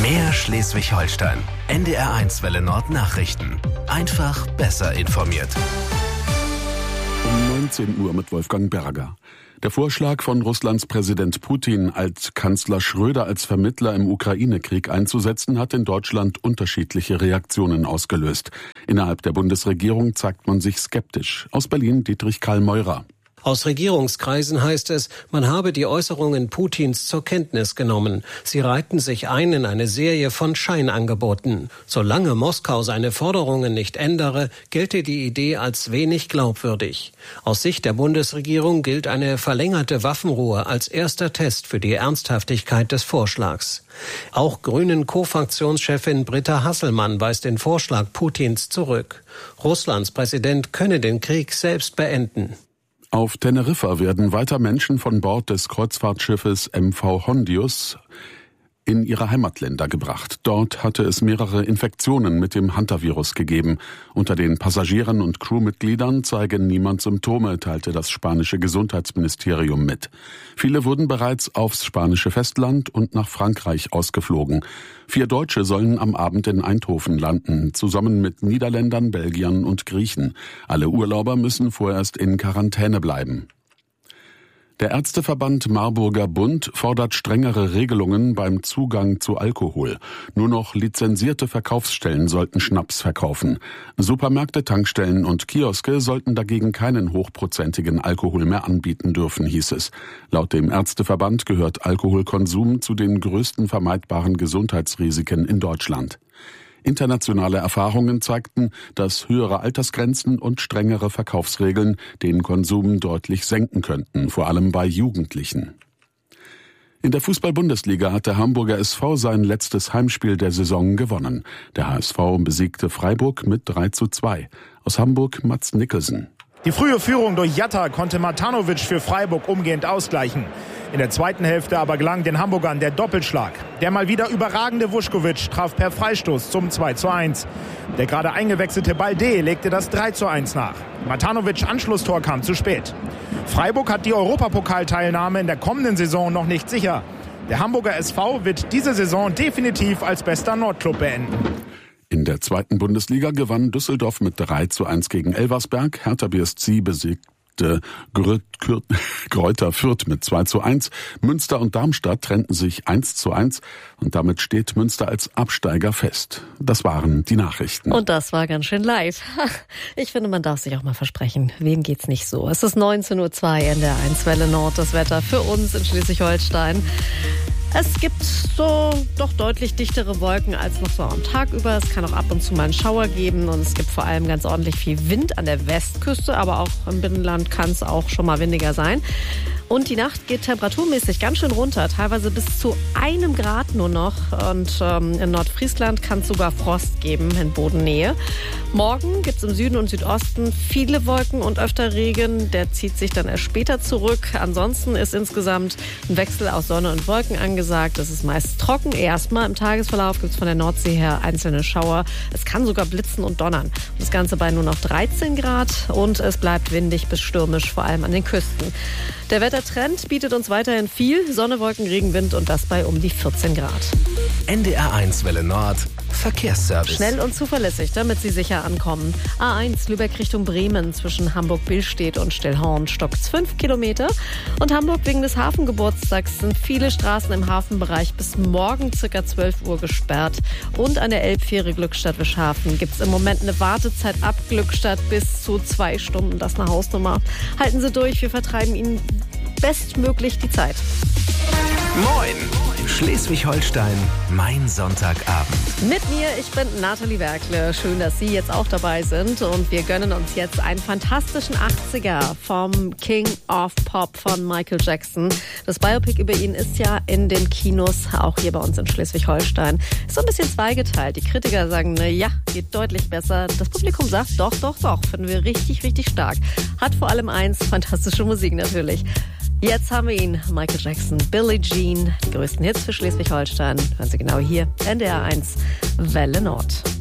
Mehr Schleswig-Holstein. NDR1 Welle Nord Nachrichten. Einfach besser informiert. Um 19 Uhr mit Wolfgang Berger. Der Vorschlag von Russlands Präsident Putin, Altkanzler Schröder als Vermittler im Ukraine-Krieg einzusetzen, hat in Deutschland unterschiedliche Reaktionen ausgelöst. Innerhalb der Bundesregierung zeigt man sich skeptisch. Aus Berlin Dietrich Karl Meurer. Aus Regierungskreisen heißt es, man habe die Äußerungen Putins zur Kenntnis genommen. Sie reihten sich ein in eine Serie von Scheinangeboten. Solange Moskau seine Forderungen nicht ändere, gelte die Idee als wenig glaubwürdig. Aus Sicht der Bundesregierung gilt eine verlängerte Waffenruhe als erster Test für die Ernsthaftigkeit des Vorschlags. Auch Grünen-Co-Fraktionschefin Britta Hasselmann weist den Vorschlag Putins zurück. Russlands Präsident könne den Krieg selbst beenden. Auf Teneriffa werden weiter Menschen von Bord des Kreuzfahrtschiffes MV Hondius in ihre Heimatländer gebracht. Dort hatte es mehrere Infektionen mit dem Hantavirus gegeben. Unter den Passagieren und Crewmitgliedern zeige niemand Symptome, teilte das spanische Gesundheitsministerium mit. Viele wurden bereits aufs spanische Festland und nach Frankreich ausgeflogen. 4 Deutsche sollen am Abend in Eindhoven landen, zusammen mit Niederländern, Belgiern und Griechen. Alle Urlauber müssen vorerst in Quarantäne bleiben. Der Ärzteverband Marburger Bund fordert strengere Regelungen beim Zugang zu Alkohol. Nur noch lizenzierte Verkaufsstellen sollten Schnaps verkaufen. Supermärkte, Tankstellen und Kioske sollten dagegen keinen hochprozentigen Alkohol mehr anbieten dürfen, hieß es. Laut dem Ärzteverband gehört Alkoholkonsum zu den größten vermeidbaren Gesundheitsrisiken in Deutschland. Internationale Erfahrungen zeigten, dass höhere Altersgrenzen und strengere Verkaufsregeln den Konsum deutlich senken könnten, vor allem bei Jugendlichen. In der Fußball-Bundesliga hat der Hamburger SV sein letztes Heimspiel der Saison gewonnen. Der HSV besiegte Freiburg mit 3:2. Aus Hamburg Mats Nicholson. Die frühe Führung durch Jatta konnte Matanovic für Freiburg umgehend ausgleichen. In der zweiten Hälfte aber gelang den Hamburgern der Doppelschlag. Der mal wieder überragende Vuskovic traf per Freistoß zum 2:1. Der gerade eingewechselte Balde legte das 3:1 nach. Matanovics Anschlusstor kam zu spät. Freiburg hat die Europapokalteilnahme in der kommenden Saison noch nicht sicher. Der Hamburger SV wird diese Saison definitiv als bester Nordclub beenden. In der zweiten Bundesliga gewann Düsseldorf mit 3:1 gegen Elversberg. Hertha BSC besiegte Greuther Fürth mit 2:1. Münster und Darmstadt trennten sich 1:1 und damit steht Münster als Absteiger fest. Das waren die Nachrichten. Und das war ganz schön live. Ich finde, man darf sich auch mal versprechen. Wem geht's nicht so? Es ist 19:02 in der 1 Welle Nord. Das Wetter für uns in Schleswig-Holstein. Es gibt so doch deutlich dichtere Wolken als noch so am Tag über. Es kann auch ab und zu mal einen Schauer geben und es gibt vor allem ganz ordentlich viel Wind an der Westküste, aber auch im Binnenland kann es auch schon mal windiger sein. Und die Nacht geht temperaturmäßig ganz schön runter, teilweise bis zu 1 Grad nur noch. Und in Nordfriesland kann es sogar Frost geben in Bodennähe. Morgen gibt es im Süden und Südosten viele Wolken und öfter Regen. Der zieht sich dann erst später zurück. Ansonsten ist insgesamt ein Wechsel aus Sonne und Wolken angesagt. Es ist meist trocken. Erstmal im Tagesverlauf gibt es von der Nordsee her einzelne Schauer. Es kann sogar blitzen und donnern. Das Ganze bei nur noch 13 Grad und es bleibt windig bis stürmisch, vor allem an den Küsten. Der Wettertrend bietet uns weiterhin viel Sonne, Wolken, Regenwind und das bei um die 14 Grad. NDR1 Welle Nord Verkehrsservice. Schnell und zuverlässig, damit Sie sicher ankommen. A1 Lübeck Richtung Bremen zwischen Hamburg-Billstedt und Stillhorn stockt's 5 Kilometer. Und Hamburg wegen des Hafengeburtstags sind viele Straßen im Hafenbereich bis morgen ca. 12 Uhr gesperrt. Und an der Elbfähre Glückstadt-Wischhafen gibt's im Moment eine Wartezeit ab Glückstadt bis zu 2 Stunden. Das ist eine Hausnummer. Halten Sie durch, wir vertreiben Ihnen bestmöglich die Zeit. Moin! Schleswig-Holstein, mein Sonntagabend. Mit mir, ich bin Nathalie Werkle. Schön, dass Sie jetzt auch dabei sind. Und wir gönnen uns jetzt einen fantastischen 80er vom King of Pop von Michael Jackson. Das Biopic über ihn ist ja in den Kinos, auch hier bei uns in Schleswig-Holstein. Ist so ein bisschen zweigeteilt. Die Kritiker sagen, na ja, geht deutlich besser. Das Publikum sagt, doch, finden wir richtig, richtig stark. Hat vor allem eins, fantastische Musik natürlich. Jetzt haben wir ihn, Michael Jackson, Billie Jean, die größten Hits für Schleswig-Holstein. Hören Sie genau hier, NDR1 Welle Nord.